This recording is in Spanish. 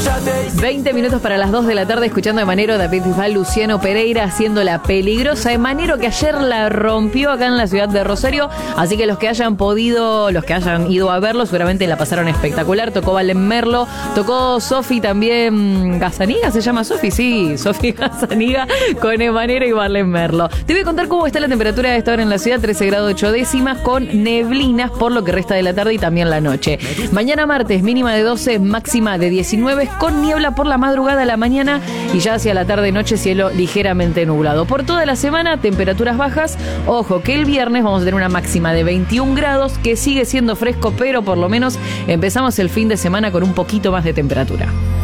20 minutos para las 2 de la tarde, escuchando a Emanero, David Bisbal, Luciano Pereira haciendo la peligrosa. Emanero que ayer la rompió acá en la ciudad de Rosario, así que los que hayan ido a verlo, seguramente la pasaron espectacular. Tocó Valen Merlo, tocó Sofi también, Gazzaniga se llama Sofi, sí, Sofi Gazzaniga con Emanero y Valen Merlo. Te voy a contar cómo está la temperatura de esta hora en la ciudad, 13 grados 8 décimas, con neblinas por lo que resta de la tarde y también la noche. Mañana martes, mínima de 12, máxima de 19, con niebla por la madrugada a la mañana y ya hacia la tarde-noche cielo ligeramente nublado. Por toda la semana, temperaturas bajas. Ojo que el viernes vamos a tener una máxima de 21 grados, que sigue siendo fresco, pero por lo menos empezamos el fin de semana con un poquito más de temperatura.